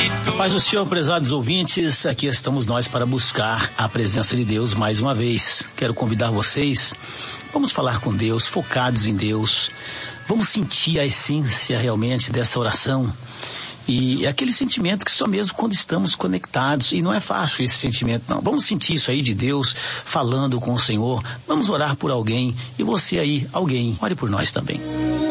Paz do Senhor, prezados ouvintes, aqui estamos nós para buscar a presença de Deus mais uma vez. Quero convidar vocês, vamos falar com Deus, focados em Deus, vamos sentir a essência realmente dessa oração. E é aquele sentimento que só mesmo quando estamos conectados, e não é fácil esse sentimento não, vamos sentir isso aí de Deus falando com o Senhor, vamos orar por alguém, e você aí, alguém, ore por nós também.